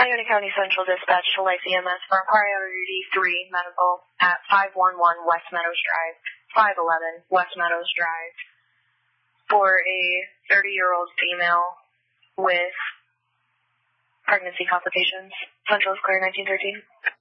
Iona County Central Dispatch to Life EMS for Priority 3 Medical at 511 West Meadows Drive, 511 West Meadows Drive, for a 30-year-old female with pregnancy complications. Central is clear, 1913.